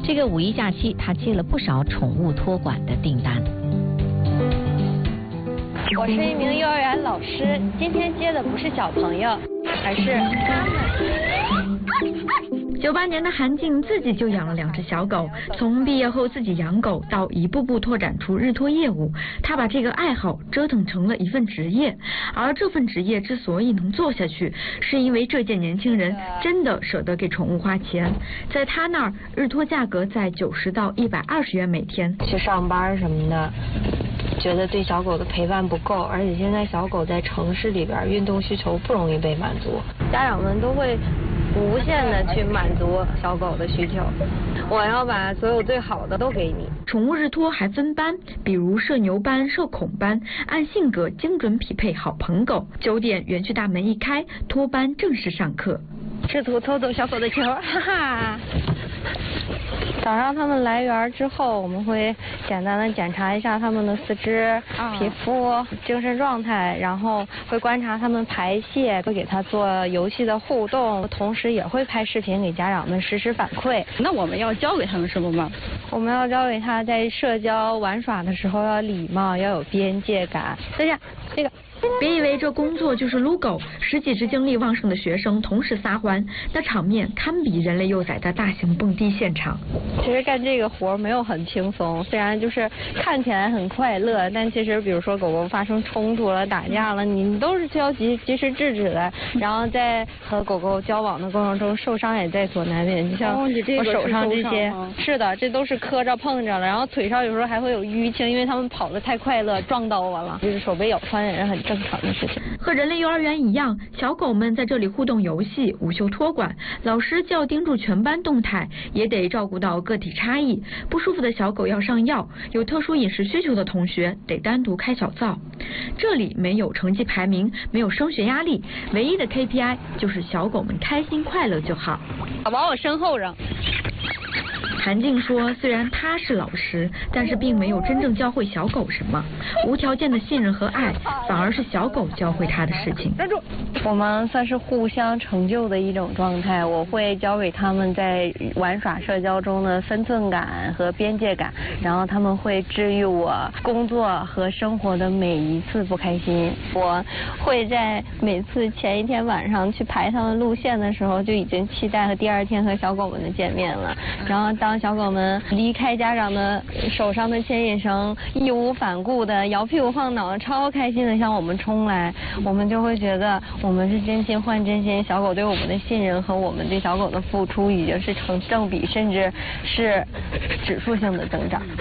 这个五一假期，他接了不少宠物托管的订单。 我是一名幼儿园老师，今天接的不是小朋友，而是他们。 98年的韩静自己就养了2只小狗，从毕业后自己养狗到一步步拓展出日托业务，他把这个爱好折腾成了一份职业。而这份职业之所以能做下去，是因为这届年轻人真的舍得给宠物花钱。在他那儿，日托价格在90到120元每天。 去上班什么的，觉得对小狗的陪伴不够，而且现在小狗在城市里边运动需求不容易被满足，家长们都会无限的去满足小狗的需求。我要把所有最好的都给你。 宠物日托还分班，比如社牛班、社恐班，按性格精准匹配好捧狗。9点园区大门一开，托班正式上课。 试图偷走小狗的球，哈哈。早上他们来园之后，我们会简单的检查一下他们的四肢、皮肤、精神状态，然后会观察他们排泄，会给他做游戏的互动，同时也会拍视频给家长们实时反馈。 那我们要教给他们什么吗？ 我们要教给他在社交玩耍的时候要礼貌，要有边界感。等一下，这个。 别以为这工作就是撸狗，10几只精力旺盛的学生同时撒欢，那场面堪比人类幼崽的大型蹦迪现场。 其实干这个活没有很轻松，虽然就是看起来很快乐，但其实比如说狗狗发生冲突了、打架了，你都是需要及时制止的。然后在和狗狗交往的过程中，受伤也在所难免。就像我手上这些，是的，这都是磕着碰着了，然后腿上有时候还会有淤青，因为他们跑得太快乐，撞到我了，就是手被咬穿也是很正常的事情。 和人类幼儿园一样，小狗们在这里互动游戏、午休托管，老师既要盯住全班动态，也得照顾到个体差异。不舒服的小狗要上药，有特殊饮食需求的同学得单独开小灶。这里没有成绩排名，没有升学压力，唯一的 KPI 就是小狗们开心快乐就好。 往我身后扔。 韩静说，虽然他是老师，但是并没有真正教会小狗什么，无条件的信任和爱，反而是小狗教会他的事情。 站住！我们算是互相成就的一种状态，我会教给他们在玩耍社交中的分寸感和边界感，然后他们会治愈我工作和生活的每一次不开心。我会在每次前一天晚上去排他们路线的时候，就已经期待和第2天和小狗们的见面了。然后当小狗们离开家长的手上的牵引绳，义无反顾的摇屁股晃脑，超开心的向我们冲来，我们就会觉得我们是真心换真心，小狗对我们的信任和我们对小狗的付出已经是成正比，甚至是指数性的增长。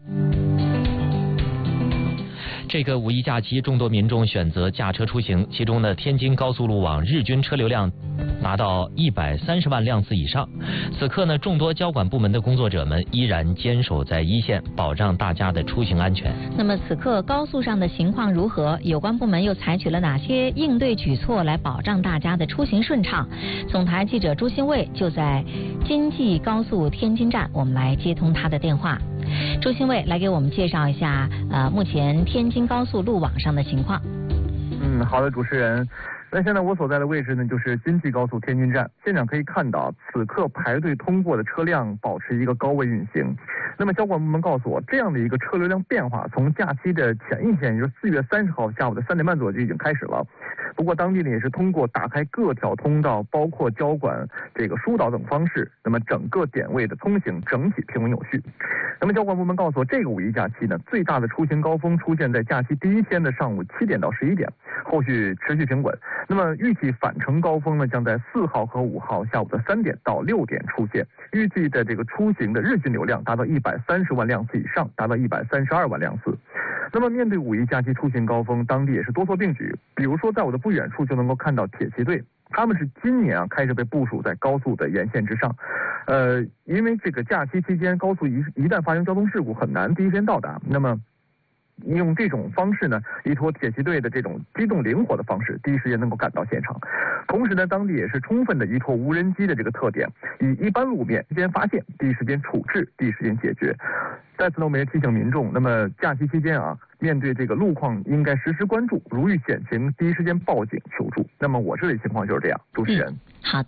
这个五一假期，众多民众选择驾车出行，其中呢，天津高速路网日均车流量达到130万辆次以上。此刻呢，众多交管部门的工作者们依然坚守在一线，保障大家的出行安全。 那么此刻高速上的情况如何？有关部门又采取了哪些应对举措来保障大家的出行顺畅？总台记者朱新卫就在京济高速天津站，我们来接通他的电话。朱新卫来给我们介绍一下目前天津高速路网上的情况。 好的，主持人。那现在我所在的位置呢，就是京济高速天津站。现场可以看到，此刻排队通过的车辆保持一个高位运行。那么交管部门告诉我，这样的一个车流量变化，从假期的前一天，也就是4月30号下午的3点半左右就已经开始了。不过当地呢也是通过打开各条通道，包括交管这个疏导等方式，那么整个点位的通行整体平稳有序。那么交管部门告诉我，这个五一假期呢，最大的出行高峰出现在假期第1天的上午7点到11点，后续持续平稳。那么预计返程高峰呢，将在4号和5号下午的3点到6点出现。预计的这个出行的日均流量达到130万辆次以上，达到132万辆次。那么面对五一假期出行高峰，当地也是多措并举。比如说，在我的不远处就能够看到铁骑队，他们是今年开始被部署在高速的沿线之上。因为这个假期期间，高速一旦发生交通事故，很难第一天到达。那么用这种方式呢，依托铁骑队的这种机动灵活的方式，第一时间能够赶到现场。同时呢，当地也是充分的依托无人机的这个特点，以一般路面第一时间发现、第一时间处置、第一时间解决。在此呢，我们也提醒民众，那么假期期间面对这个路况应该实时关注，如遇险情第一时间报警求助。那么我这里情况就是这样，主持人。 好的。